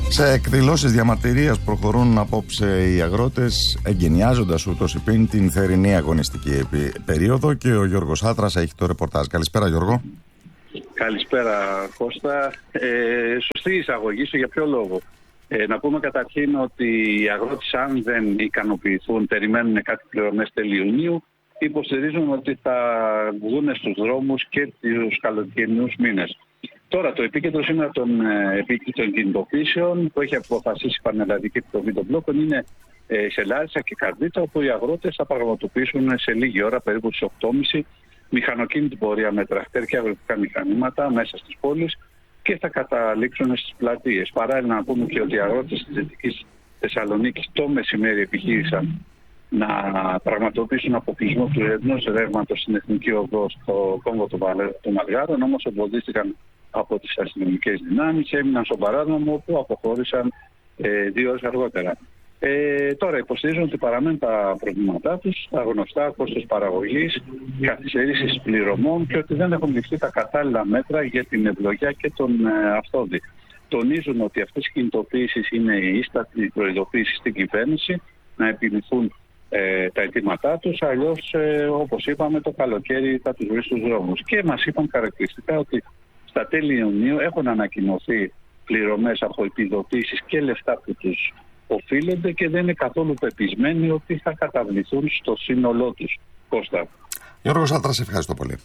Σε εκδηλώσεις διαμαρτυρίας προχωρούν απόψε οι αγρότες, εγκαινιάζοντας ούτως υπήν την θερινή αγωνιστική περίοδο, και ο Γιώργος Άτρας έχει το ρεπορτάζ. Καλησπέρα, Γιώργο. Καλησπέρα, Κώστα. Σωστή εισαγωγή σου. Για ποιο λόγο? Να πούμε καταρχήν ότι οι αγρότες, αν δεν ικανοποιηθούν, περιμένουν κάτι πληρωμές τέλη Ιουνίου, υποστηρίζουν ότι θα βγουν στους δρόμους και τους καλοκαιρινούς μήνες. Τώρα, το επίκεντρο σήμερα των κινητοποιήσεων που έχει αποφασίσει η Πανελλαδική Επιτροπή των Μπλόκων είναι σε Λάρισα και Καρδίτσα, όπου οι αγρότες θα πραγματοποιήσουν σε λίγη ώρα, περίπου στις 8.30, μηχανοκίνητη πορεία με τρακτέρ και αγροτικά μηχανήματα μέσα στις πόλεις και θα καταλήξουν στις πλατείες. Παράλληλα, να πούμε και ότι οι αγρότες της Δυτικής Θεσσαλονίκης το μεσημέρι επιχείρησαν να πραγματοποιήσουν αποκλεισμό του ενός ρεύματος στην Εθνική Οδό στο κόμβο των Μαλγάρων, όμως εμποδίστηκαν από τις αστυνομικές δυνάμεις, έμειναν στον παράδρομο, όπου αποχώρησαν 2 ώρες αργότερα. Τώρα υποστηρίζουν ότι παραμένουν τα προβλήματά τους, τα γνωστά κόστος παραγωγής, καθυστερήσεις πληρωμών και ότι δεν έχουν ληφθεί τα κατάλληλα μέτρα για την ευλογιά και τον αυτόδη. Τονίζουν ότι αυτές οι κινητοποιήσεις είναι η ίστατη προειδοποίηση στην κυβέρνηση να επιληθούν τα αιτήματά τους, αλλιώς όπως είπαμε το καλοκαίρι θα τους βρει στους δρόμους. Και μας είπαν χαρακτηριστικά ότι στα τέλη Ιουνίου έχουν ανακοινωθεί πληρωμές από επιδοτήσεις και λεφτά που τους οφείλονται και δεν είναι καθόλου πεπισμένοι ότι θα καταβληθούν στο σύνολό τους. Κώστα. Γιώργος Άτρας, ευχαριστώ πολύ.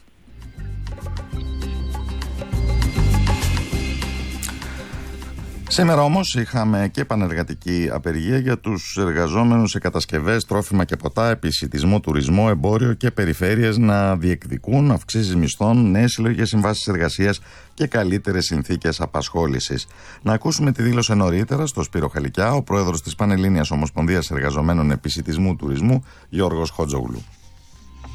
Σήμερα όμως είχαμε και πανεργατική απεργία για τους εργαζόμενους σε κατασκευές, τρόφιμα και ποτά, επισιτισμό, τουρισμό, εμπόριο και περιφέρειες να διεκδικούν αυξήσεις μισθών, νέες συλλογικές συμβάσεις εργασίας και καλύτερες συνθήκες απασχόλησης. Να ακούσουμε τη δήλωση νωρίτερα στο Σπύρο Χαλικιά, ο πρόεδρος της Πανελλήνιας Ομοσπονδίας Εργαζομένων Επισιτισμού Τουρισμού, Γιώργος Χότζογλου.